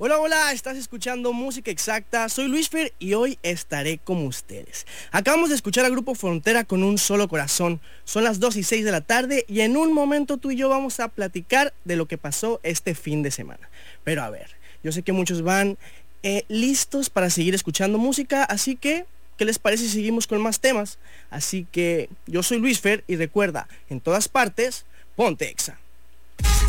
Hola, hola, estás escuchando Música Exacta, soy Luis Fer y hoy estaré con ustedes. Acabamos de escuchar a Grupo Frontera con Un Solo Corazón. Son las 2:06 de la tarde y en un momento tú y yo vamos a platicar de lo que pasó este fin de semana. Pero a ver, yo sé que muchos van listos para seguir escuchando música, así que, ¿qué les parece si seguimos con más temas? Así que yo soy Luis Fer y recuerda, en todas partes, ponte Exa.